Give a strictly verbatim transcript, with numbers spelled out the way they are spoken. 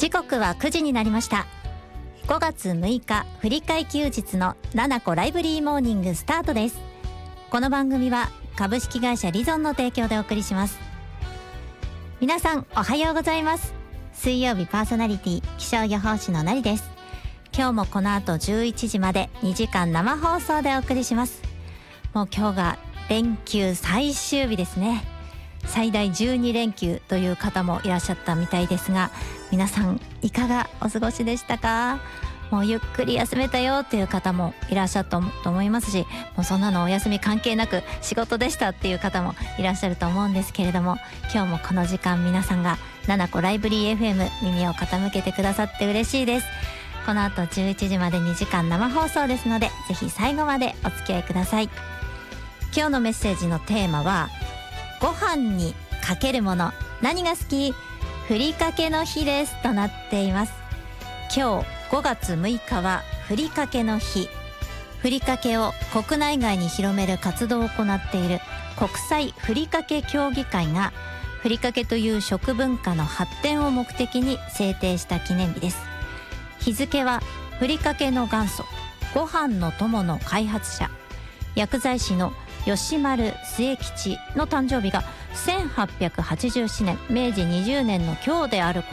時刻はくじになりました。ごがつむいか振り替え休日のななこライブリーモーニングスタートです。この番組は株式会社リゾンの提供でお送りします。皆さんおはようございます。水曜日パーソナリティ気象予報士のなりです。今日もこの後じゅういちじまでにじかん生放送でお送りします。もう今日が連休最終日ですね。最大じゅうにれんきゅうという方もいらっしゃったみたいですが、皆さんいかがお過ごしでしたか？もうゆっくり休めたよっていう方もいらっしゃったと思いますし、もうそんなのお休み関係なく仕事でしたっていう方もいらっしゃると思うんですけれども、今日もこの時間皆さんがななこライブリー エフエム 耳を傾けてくださって嬉しいです。この後じゅういちじまでにじかん生放送ですので、ぜひ最後までお付き合いください。今日のメッセージのテーマは、ご飯にかけるもの何が好き？ふりかけの日ですとなっています。今日ごがつむいかはふりかけの日。ふりかけを国内外に広める活動を行っている国際ふりかけ協議会が、ふりかけという食文化の発展を目的に制定した記念日です。日付はふりかけの元祖、ご飯の友の開発者、薬剤師の吉丸末吉の誕生日がせんはっぴゃくはちじゅうななねん、めいじにじゅうねんの今日であるこ